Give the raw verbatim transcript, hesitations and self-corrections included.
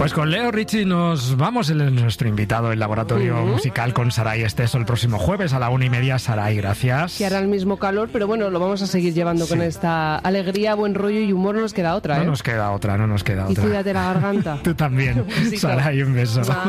Pues con Leo Richie nos vamos. Él es nuestro invitado, el laboratorio uh-huh. musical con Saray Esteso el próximo jueves a la una y media. Saray, gracias. Que hará el mismo calor, pero bueno, lo vamos a seguir llevando sí. con esta alegría, buen rollo y humor. No nos queda otra, ¿eh? No nos queda otra, no nos queda y otra. cuídate la garganta. Tú también. Saray, un beso. Ah.